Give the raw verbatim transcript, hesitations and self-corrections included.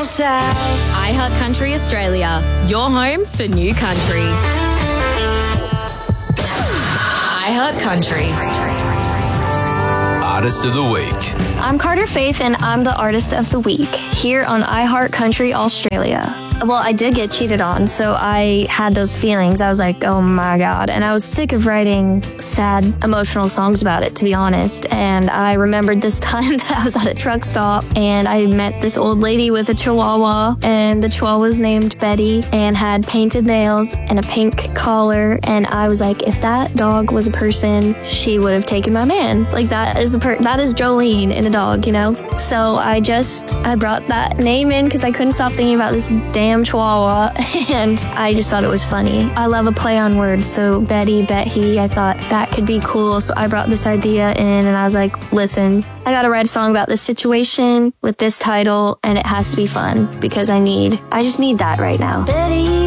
south. iHeartCountry Australia, your home for new country. iHeartCountry. Artist of the Week. I'm Carter Faith, and I'm the Artist of the Week here on iHeartCountry Australia. Well, I did get cheated on, so I had those feelings. I was like, oh my God. And I was sick of writing sad, emotional songs about it, to be honest. And I remembered this time that I was at a truck stop and I met this old lady with a chihuahua, and the chihuahua was named Betty and had painted nails and a pink collar. And I was like, if that dog was a person, she would have taken my man. Like, that is a per- that is Jolene in a dog, you know? So I just, I brought that name in because I couldn't stop thinking about this damn chihuahua, and I just thought it was funny. I love a play on words, so Betty, Bet-he, I thought that could be cool, so I brought this idea in, and I was like, listen, I gotta write a song about this situation with this title, and it has to be fun, because I need, I just need that right now. Betty.